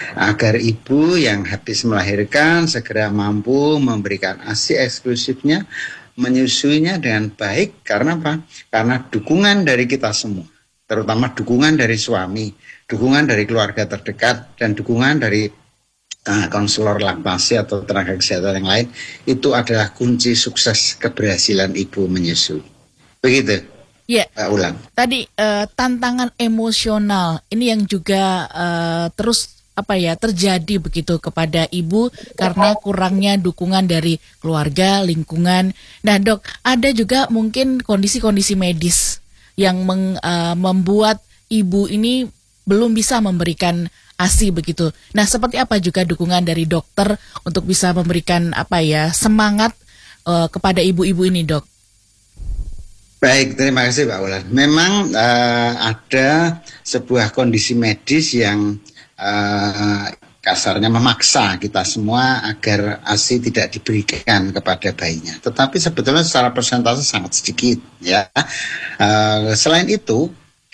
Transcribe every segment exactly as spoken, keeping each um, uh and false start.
agar ibu yang habis melahirkan segera mampu memberikan A S I eksklusifnya, menyusuinya dengan baik. Karena apa? Karena dukungan dari kita semua, terutama dukungan dari suami, dukungan dari keluarga terdekat, dan dukungan dari uh, konselor laktasi atau tenaga kesehatan yang lain, itu adalah kunci sukses keberhasilan ibu menyusui. Begitu. Ya, Pak Ulan. Tadi uh, tantangan emosional ini yang juga uh, terus apa ya terjadi begitu kepada ibu karena kurangnya dukungan dari keluarga, lingkungan. Nah, Dok, ada juga mungkin kondisi-kondisi medis yang meng, uh, membuat ibu ini belum bisa memberikan A S I begitu. Nah, seperti apa juga dukungan dari dokter untuk bisa memberikan apa ya semangat uh, kepada ibu-ibu ini, Dok? Baik, terima kasih Pak Ulan. Memang uh, ada sebuah kondisi medis yang uh, kasarnya memaksa kita semua agar A S I tidak diberikan kepada bayinya. Tetapi sebetulnya secara persentase sangat sedikit, ya. Uh, selain itu,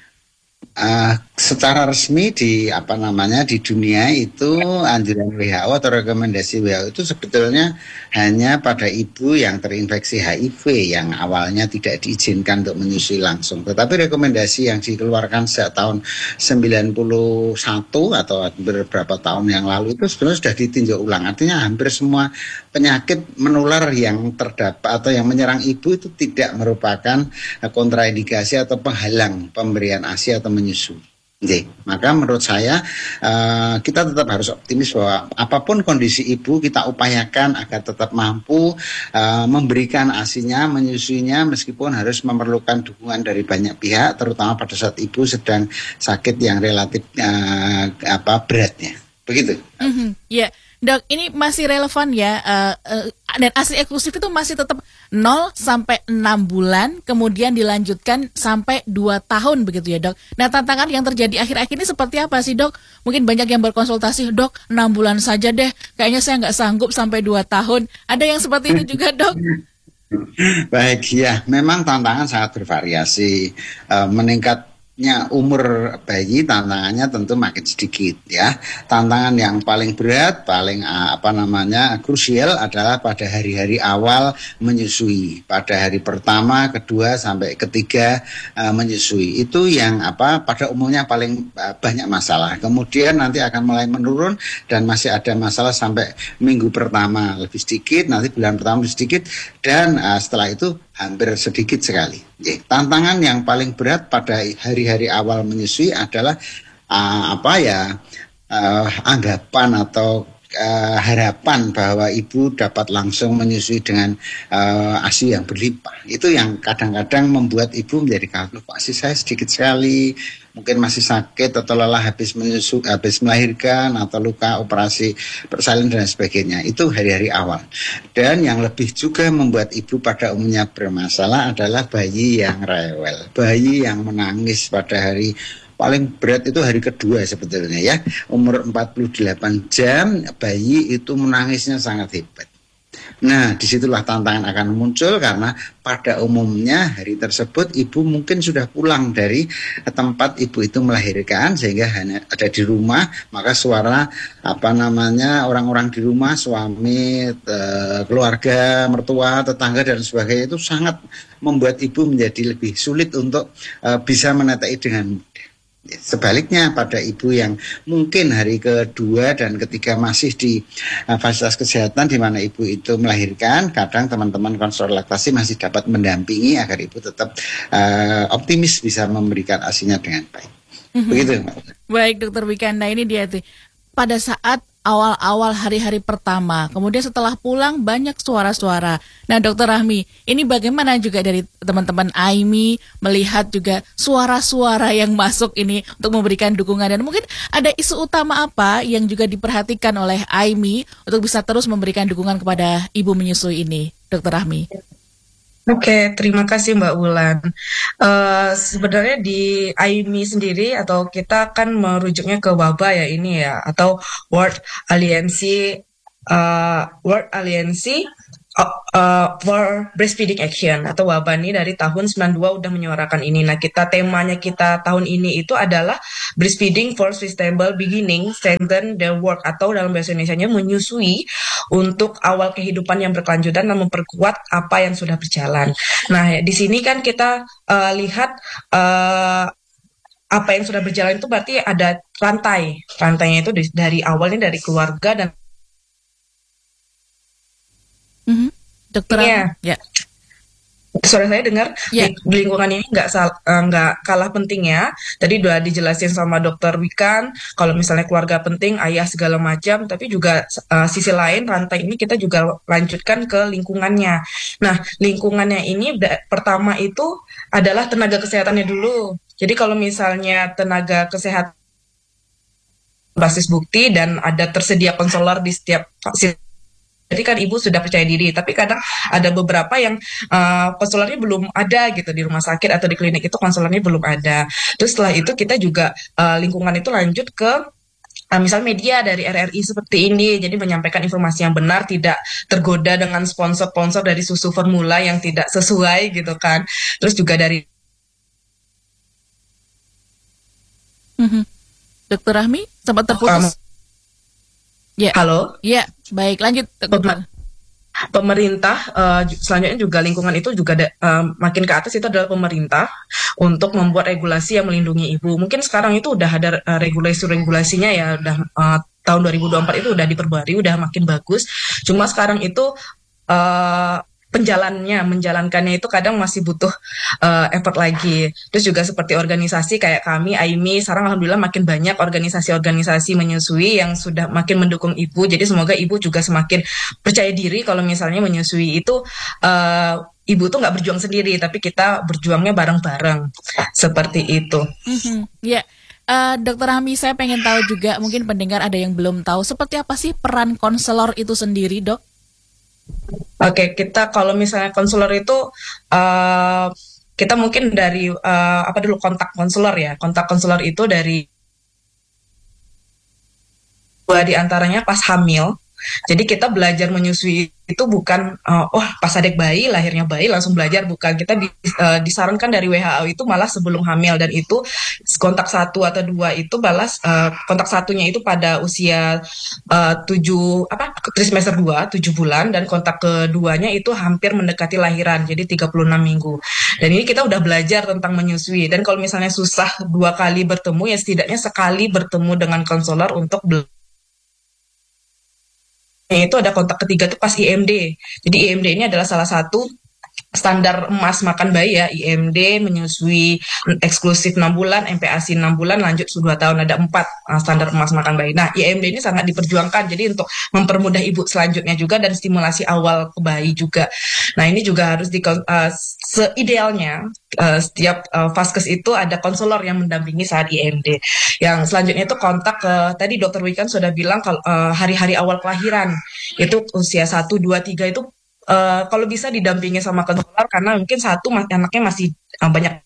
Uh, secara resmi di apa namanya di dunia itu anjuran W H O atau rekomendasi W H O itu sebetulnya hanya pada ibu yang terinfeksi H I V yang awalnya tidak diizinkan untuk menyusui langsung. Tetapi rekomendasi yang dikeluarkan sejak tahun sembilan puluh satu atau beberapa tahun yang lalu itu sebenarnya sudah ditinjau ulang. Artinya hampir semua penyakit menular yang terdapat atau yang menyerang ibu itu tidak merupakan kontraindikasi atau penghalang pemberian A S I atau menyusui. Jadi, maka menurut saya uh, kita tetap harus optimis bahwa apapun kondisi ibu kita upayakan agar tetap mampu uh, memberikan A S I-nya, menyusuinya meskipun harus memerlukan dukungan dari banyak pihak, terutama pada saat ibu sedang sakit yang relatif uh, apa beratnya. Begitu. Mm-hmm. Ya, yeah. Dok, ini masih relevan ya, uh, uh, dan A S I eksklusif itu masih tetap nol sampai enam bulan, kemudian dilanjutkan sampai dua tahun begitu ya, Dok. Nah, tantangan yang terjadi akhir-akhir ini seperti apa sih, Dok? Mungkin banyak yang berkonsultasi, Dok, enam bulan saja deh, kayaknya saya nggak sanggup sampai dua tahun. Ada yang seperti itu juga, Dok? Baik, ya, memang tantangan sangat bervariasi, uh, meningkat umur bayi tantangannya tentu makin sedikit, ya. Tantangan yang paling berat, paling apa namanya krusial adalah pada hari-hari awal menyusui, pada hari pertama, kedua sampai ketiga uh, menyusui. Itu yang apa pada umumnya paling uh, banyak masalah. Kemudian nanti akan mulai menurun dan masih ada masalah sampai minggu pertama lebih sedikit, nanti bulan pertama lebih sedikit, dan uh, setelah itu hampir sedikit sekali. Jadi, tantangan yang paling berat pada hari-hari awal menyusui adalah uh, apa ya uh, anggapan atau uh, harapan bahwa ibu dapat langsung menyusui dengan uh, A S I yang berlimpah. Itu yang kadang-kadang membuat ibu menjadi kaget, kok A S I saya sedikit sekali, mungkin masih sakit atau lelah habis menyusu, habis melahirkan atau luka operasi persalin dan sebagainya. Itu hari-hari awal. Dan yang lebih juga membuat ibu pada umumnya bermasalah adalah bayi yang rewel, bayi yang menangis pada hari paling berat itu hari kedua sebetulnya, ya. Umur empat puluh delapan jam bayi itu menangisnya sangat hebat. Nah, disitulah tantangan akan muncul karena pada umumnya hari tersebut ibu mungkin sudah pulang dari tempat ibu itu melahirkan sehingga hanya ada di rumah, maka suara apa namanya orang-orang di rumah, suami, te- keluarga, mertua, tetangga dan sebagainya itu sangat membuat ibu menjadi lebih sulit untuk uh, bisa menetai dengan mudah. Sebaliknya pada ibu yang mungkin hari kedua dan ketiga masih di uh, fasilitas kesehatan di mana ibu itu melahirkan, kadang teman-teman konselor laktasi masih dapat mendampingi agar ibu tetap uh, optimis bisa memberikan A S I-nya dengan baik. Mm-hmm. Begitu. Baik, Dokter Wikanda, ini dia tuh. Pada saat awal-awal hari-hari pertama, kemudian setelah pulang banyak suara-suara. Nah, Dokter Rahmi, ini bagaimana juga dari teman-teman A I M I melihat juga suara-suara yang masuk ini untuk memberikan dukungan, dan mungkin ada isu utama apa yang juga diperhatikan oleh A I M I untuk bisa terus memberikan dukungan kepada ibu menyusui ini, Dokter Rahmi? Oke, terima kasih Mbak Wulan. Uh, sebenarnya di A I M I sendiri atau kita kan merujuknya ke W A B A ya ini ya, atau World Alliance uh, World Alliance uh, uh, for breastfeeding action atau Wabani dari tahun sembilan puluh dua udah menyuarakan ini. Nah, kita temanya kita tahun ini itu adalah breastfeeding for sustainable beginning, strengthen the work, atau dalam bahasa Indonesianya menyusui untuk awal kehidupan yang berkelanjutan dan memperkuat apa yang sudah berjalan. Nah, di sini kan kita uh, lihat uh, apa yang sudah berjalan itu berarti ada rantai. Rantainya itu dari, dari awalnya dari keluarga dan Mhm. Dokter Iya. Ami? Ya. Suara saya dengar Ya. di lingkungan ini nggak sal- eh, nggak kalah pentingnya. Tadi udah dijelasin sama dokter Wikan, kalau misalnya keluarga penting, ayah segala macam, tapi juga eh, sisi lain rantai ini kita juga lanjutkan ke lingkungannya. Nah, lingkungannya ini da- pertama itu adalah tenaga kesehatannya dulu. Jadi kalau misalnya tenaga kesehatan basis bukti dan ada tersedia konselor di setiap fasilitas, jadi kan ibu sudah percaya diri, tapi kadang ada beberapa yang uh, konselornya belum ada gitu di rumah sakit atau di klinik itu konselornya belum ada. Terus setelah itu kita juga uh, lingkungan itu lanjut ke uh, misal media dari R R I seperti ini, jadi menyampaikan informasi yang benar, tidak tergoda dengan sponsor-sponsor dari susu formula yang tidak sesuai gitu kan. Terus juga dari Mhm. Dokter Rahmi sempat um, terputus. Ya. halo. Ya, baik lanjut dokter. Pemerintah uh, ju- selanjutnya juga lingkungan itu juga da- uh, makin ke atas itu adalah pemerintah untuk membuat regulasi yang melindungi ibu. Mungkin sekarang itu udah ada uh, regulasi-regulasinya ya, udah uh, tahun dua ribu dua puluh empat itu udah diperbarui, udah makin bagus. Cuma sekarang itu uh, penjalannya, menjalankannya itu kadang masih butuh uh, effort lagi. Terus juga seperti organisasi kayak kami, A I M I, sekarang alhamdulillah makin banyak organisasi-organisasi menyusui yang sudah makin mendukung ibu. Jadi semoga ibu juga semakin percaya diri kalau misalnya menyusui itu uh, ibu tuh nggak berjuang sendiri, tapi kita berjuangnya bareng-bareng. Seperti itu. Mhm. Ya. Eh, Dokter Rahmi, saya pengen tahu juga, mungkin pendengar ada yang belum tahu, seperti apa sih peran konselor itu sendiri, Dok? Oke, kita kalau misalnya konselor itu uh, kita mungkin dari uh, apa dulu kontak konselor ya. Kontak konselor itu dari dua diantaranya pas hamil. Jadi kita belajar menyusui itu bukan uh, oh pas adek bayi lahirnya bayi langsung belajar, bukan. Kita di, uh, disarankan dari W H O itu malah sebelum hamil, dan itu kontak satu atau dua itu balas uh, kontak satunya itu pada usia uh, tujuh apa trimester dua tujuh bulan, dan kontak keduanya itu hampir mendekati lahiran jadi tiga puluh enam minggu. Dan ini kita udah belajar tentang menyusui, dan kalau misalnya susah dua kali bertemu ya setidaknya sekali bertemu dengan konselor untuk belajar. Itu ada kontak ketiga tuh pas I M D. Jadi I M D ini adalah salah satu standar emas makan bayi ya, I M D, menyusui eksklusif enam bulan, M P A S I enam bulan, lanjut dua tahun, ada empat uh, standar emas makan bayi. Nah, I M D ini sangat diperjuangkan, jadi untuk mempermudah ibu selanjutnya juga dan stimulasi awal ke bayi juga. Nah, ini juga harus di uh, seidealnya uh, setiap uh, vaskes itu ada konselor yang mendampingi saat I M D. Yang selanjutnya itu kontak ke, tadi dokter Wikan sudah bilang kalau uh, hari-hari awal kelahiran, itu usia satu, dua, tiga itu uh, kalau bisa didampingi sama konselor, karena mungkin satu anaknya masih uh, banyak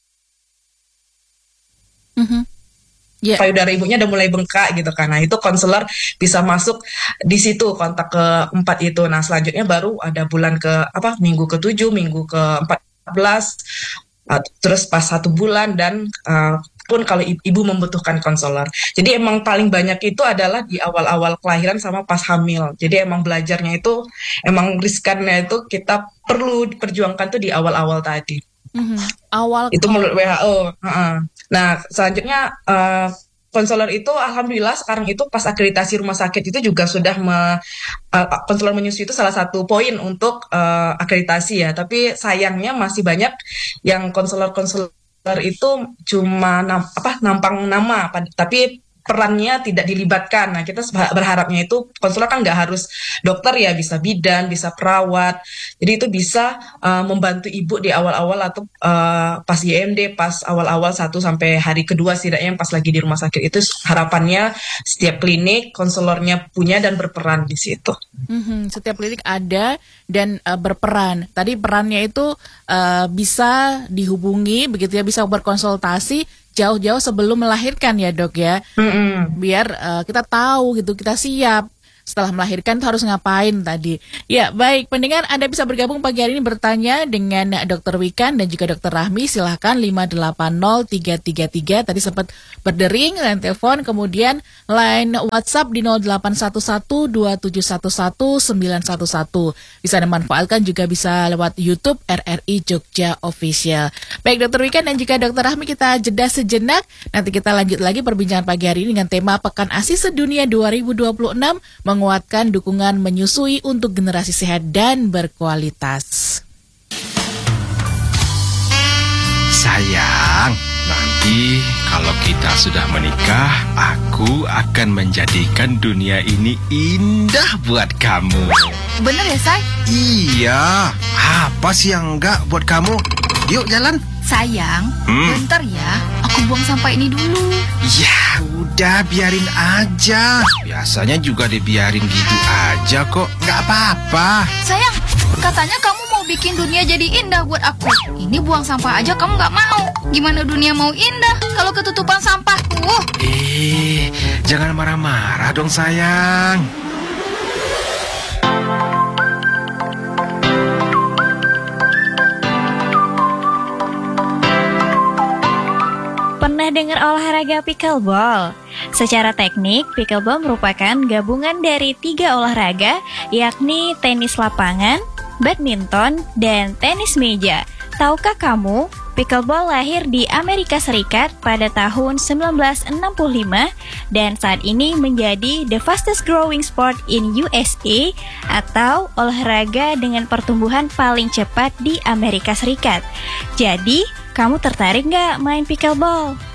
Mhm. Ya. payudara ibunya udah mulai bengkak gitu kan. Nah, itu konselor bisa masuk di situ kontak keempat itu. Nah, selanjutnya baru ada bulan ke apa minggu ketujuh, minggu ke empat belas, uh, terus pas satu bulan, dan uh, pun kalau ibu membutuhkan konselor. Jadi emang paling banyak itu adalah di awal-awal kelahiran sama pas hamil. Jadi emang belajarnya itu emang riskannya itu kita perlu diperjuangkan tuh di awal-awal tadi. Mhm. Awal Itu ke- menurut W H O. Heeh. Nah, selanjutnya uh, konselor itu alhamdulillah sekarang itu pas akreditasi rumah sakit itu juga sudah me, uh, konselor menyusui itu salah satu poin untuk uh, akreditasi ya. Tapi sayangnya masih banyak yang konselor-konselor itu cuma nam, apa nampang nama, pad- tapi perannya tidak dilibatkan. Nah, kita seba- berharapnya itu konselor kan nggak harus dokter ya, bisa bidan, bisa perawat. Jadi itu bisa uh, membantu ibu di awal-awal atau uh, pas I M D, pas awal-awal satu sampai hari kedua setidaknya yang pas lagi di rumah sakit itu harapannya setiap klinik konselornya punya dan berperan di situ. Mhm, setiap klinik ada dan uh, berperan. Tadi perannya itu uh, bisa dihubungi begitu ya, bisa berkonsultasi jauh-jauh sebelum melahirkan ya, Dok ya. Mm-mm. Biar uh, kita tahu gitu, kita siap. setelah melahirkan tuh harus ngapain tadi. Ya, baik pendengar, Anda bisa bergabung pagi hari ini bertanya dengan dokter Wikan dan juga dokter Rahmi. Silahkan lima delapan nol tiga tiga tiga. Tadi sempat berdering line telepon, kemudian line WhatsApp di nol delapan satu satu dua tujuh satu satu sembilan satu satu. Bisa dimanfaatkan juga bisa lewat YouTube R R I Jogja Official. Baik dokter Wikan dan juga dokter Rahmi, kita jeda sejenak. Nanti kita lanjut lagi perbincangan pagi hari ini dengan tema Pekan A S I Sedunia dua ribu dua puluh enam, menguatkan dukungan menyusui untuk generasi sehat dan berkualitas. Sayang, nanti kalau kita sudah menikah, aku akan menjadikan dunia ini indah buat kamu. Bener ya, Say? Iya, apa sih yang enggak buat kamu? Yuk jalan. Sayang, Hmm. bentar ya, aku buang sampah ini dulu. Ya udah, biarin aja. Biasanya juga dibiarin gitu aja kok, nggak apa-apa. Sayang, katanya kamu mau bikin dunia jadi indah buat aku. Ini buang sampah aja kamu nggak mau. Gimana dunia mau indah kalau ketutupan sampahku? Eh, jangan marah-marah dong sayang. Pernah dengar olahraga pickleball? Secara teknik, pickleball merupakan gabungan dari tiga olahraga, yakni tenis lapangan, badminton, dan tenis meja. Tahukah kamu, pickleball lahir di Amerika Serikat pada tahun sembilan belas enam puluh lima dan saat ini menjadi the fastest growing sport in U S A atau olahraga dengan pertumbuhan paling cepat di Amerika Serikat. Jadi, kamu tertarik nggak main pickleball?